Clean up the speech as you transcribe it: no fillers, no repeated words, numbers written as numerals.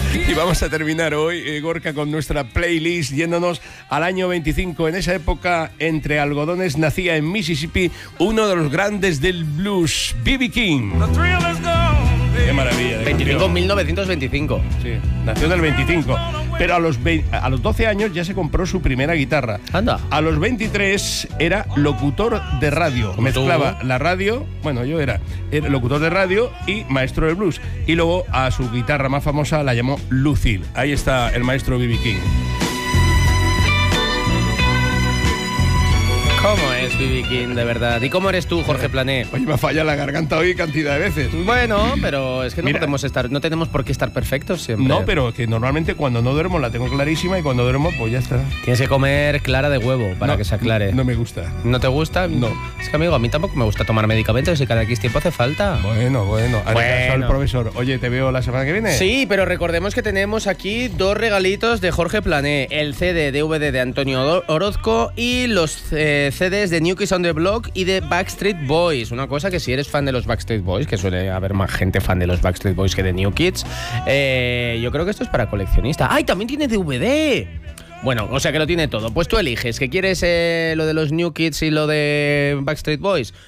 Y vamos a terminar hoy, Gorka, con nuestra playlist yéndonos al año 25. En esa época, entre algodones, nacía en Mississippi uno de los grandes del blues, B.B. King. Qué maravilla. 1925. Sí, nació en el 25. Pero a los 12 años ya se compró su primera guitarra. Anda. A los 23 era locutor de radio. Mezclaba la radio, bueno, yo era locutor de radio y maestro del blues. Y luego a su guitarra más famosa la llamó Lucille. Ahí está el maestro B.B. King. ¿Cómo es B.B. King, de verdad? ¿Y cómo eres tú, Jorge Plané? Oye, me falla la garganta hoy cantidad de veces. Bueno, pero es que Mira, no tenemos por qué estar perfectos siempre. No, pero que normalmente cuando no duermo la tengo clarísima y cuando duermo, pues ya está. Tienes que comer clara de huevo para que se aclare. No me gusta. ¿No te gusta? No. Es que, amigo, a mí tampoco me gusta tomar medicamentos y cada X tiempo hace falta. Bueno. Al profesor. Oye, ¿te veo la semana que viene? Sí, pero recordemos que tenemos aquí 2 regalitos de Jorge Plané. El CD DVD de Antonio Orozco y los CDs de New Kids on the Block y de Backstreet Boys. Una cosa que si eres fan de los Backstreet Boys, que suele haber más gente fan de los Backstreet Boys que de New Kids, yo creo que esto es para coleccionista. ¡Ay, también tiene DVD! Bueno, o sea que lo tiene todo. Pues tú eliges, ¿que quieres lo de los New Kids y lo de Backstreet Boys?